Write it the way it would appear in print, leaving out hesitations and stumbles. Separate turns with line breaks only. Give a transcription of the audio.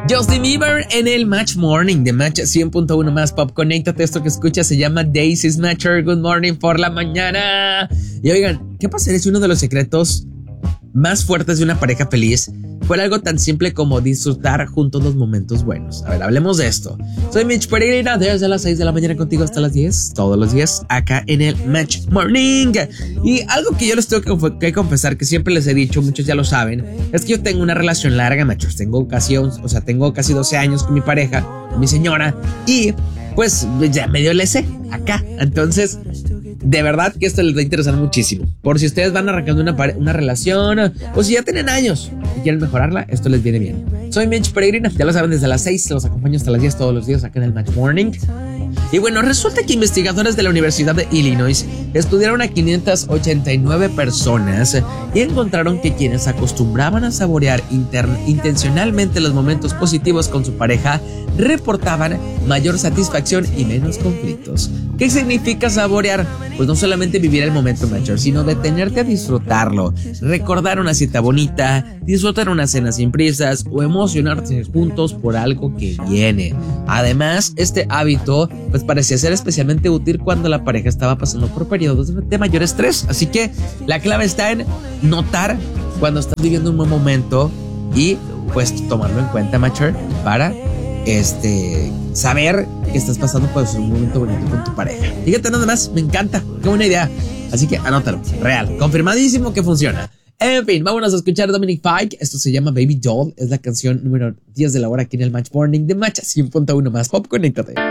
Justin Bieber en el Match Morning de Match 100.1 más Pop. Conéctate, esto que escuchas se llama Daisy's Matcher. Good morning por la mañana. Y oigan, ¿qué pasaría si uno de los secretos más fuertes de una pareja feliz fuera algo tan simple como disfrutar juntos los momentos buenos? A ver, hablemos de esto. Soy Mitch Peregrina, desde las 6 de la mañana contigo hasta las 10, todos los días, acá en el Match Morning. Y algo que yo les tengo que confesar, que siempre les he dicho, muchos ya lo saben, es que yo tengo una relación larga, machos. Tengo casi 12 años con mi pareja, con mi señora, y pues ya medio le sé acá. Entonces, de verdad que esto les va a interesar muchísimo. Por si ustedes van arrancando una relación, o si ya tienen años y quieren mejorarla, esto les viene bien. Soy Mitch Peregrina, ya lo saben, desde las 6 los acompaño hasta las 10 todos los días acá en el Match Morning. Y bueno, resulta que investigadores de la Universidad de Illinois estudiaron a 589 personas y encontraron que quienes acostumbraban a saborear intencionalmente los momentos positivos con su pareja reportaban mayor satisfacción y menos conflictos. ¿Qué significa saborear? Pues no solamente vivir el momento, Matcher, sino detenerte a disfrutarlo, recordar una cita bonita, disfrutar una cena sin prisas o emocionarse juntos por algo que viene. Además, este hábito pues parecía ser especialmente útil cuando la pareja estaba pasando por periodos de mayor estrés. Así que la clave está en notar cuando estás viviendo un buen momento y pues tomarlo en cuenta, Matcher, para saber que estás pasando por un momento bonito con tu pareja. Fíjate nada más, me encanta, qué buena idea. Así que anótalo, real, confirmadísimo que funciona. En fin, vámonos a escuchar a Dominic Fike. Esto se llama Baby Doll, es la canción número 10 de la hora aquí en el Match Morning de Match 100.1 más Pop. Conéctate.